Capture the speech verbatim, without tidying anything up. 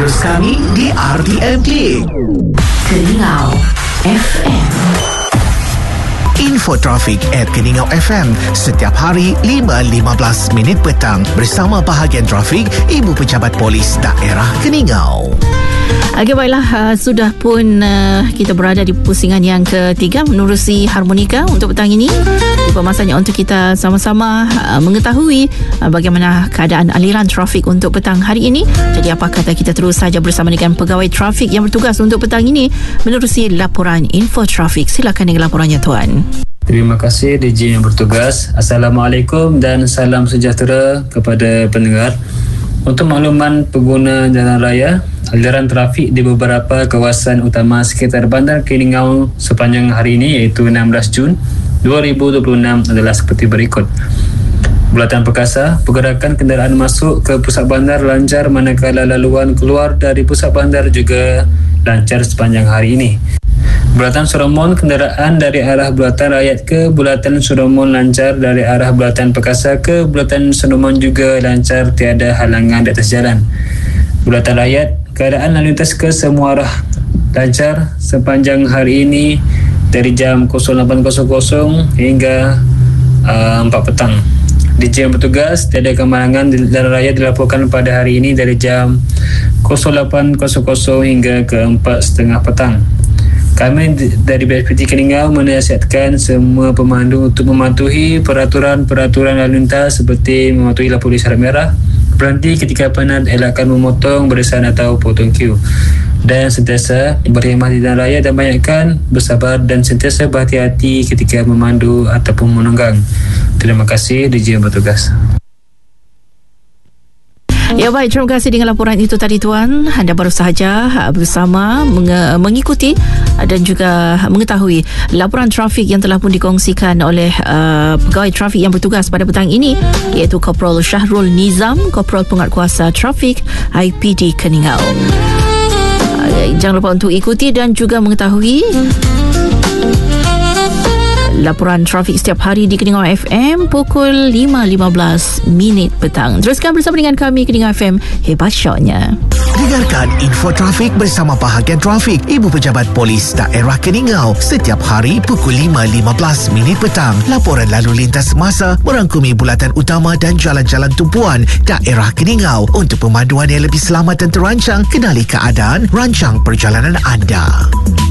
Terus kami di R T M Klik Keningau F M. Info Trafik at Keningau F M setiap hari lima lima belas minit petang bersama bahagian trafik Ibu Pejabat Polis Daerah Keningau. Okey, baiklah, uh, sudah pun uh, kita berada di pusingan yang ketiga menerusi harmonika untuk petang ini. Tiba masanya untuk kita sama-sama uh, mengetahui uh, bagaimana keadaan aliran trafik untuk petang hari ini. Jadi apa kata kita terus saja bersama dengan pegawai trafik yang bertugas untuk petang ini menerusi laporan Info Trafik. Silakan dengan laporannya, Tuan. Terima kasih D J yang bertugas. Assalamualaikum dan salam sejahtera kepada pendengar. Untuk makluman pengguna jalan raya, aliran trafik di beberapa kawasan utama sekitar Bandar Keningau sepanjang hari ini iaitu enam belas Jun dua ribu dua puluh enam adalah seperti berikut. Bulatan perkasa, pergerakan kenderaan masuk ke pusat bandar lancar manakala laluan keluar dari pusat bandar juga lancar sepanjang hari ini. Bulatan Soromon, kenderaan dari arah Bulatan Rakyat ke Bulatan Soromon lancar, dari arah Bulatan Perkasa ke Bulatan Soromon juga lancar, tiada halangan di atas jalan. Bulatan Rakyat, keadaan lalu lintas ke semua arah lancar sepanjang hari ini dari jam lapan hingga uh, empat petang. D J yang bertugas, tiada kemalangan di jalan raya dilaporkan pada hari ini dari jam lapan hingga ke empat tiga puluh petang. Kami dari B S P T Keningau menasihatkan semua pemandu untuk mematuhi peraturan-peraturan lalu lintas seperti mematuhi lampu isyarat merah, berhenti ketika penat, elakkan memotong, barisan atau potong queue, dan sentiasa berkhidmat di jalan raya dan banyakkan bersabar dan sentiasa berhati-hati ketika memandu ataupun menunggang. Terima kasih D J yang bertugas. Ya, baik, terima kasih dengan laporan itu tadi, Tuan. Anda baru sahaja bersama menge- mengikuti dan juga mengetahui laporan trafik yang telah pun dikongsikan oleh uh, pegawai trafik yang bertugas pada petang ini, iaitu Korporal Syahrul Nizam, Korporal Penguatkuasa Trafik I P D Keningau. Uh, jangan lupa untuk ikuti dan juga mengetahui laporan trafik setiap hari di Keningau F M pukul lima lima belas minit petang. Teruskan bersama dengan kami Keningau F M, hebat syoknya. Dengarkan Info Trafik bersama bahagian trafik Ibu Pejabat Polis Daerah Keningau setiap hari pukul lima lima belas minit petang. Laporan lalu lintas semasa merangkumi bulatan utama dan jalan-jalan tumpuan daerah Keningau. Untuk pemanduan yang lebih selamat dan terancang, kenali keadaan, rancang perjalanan anda.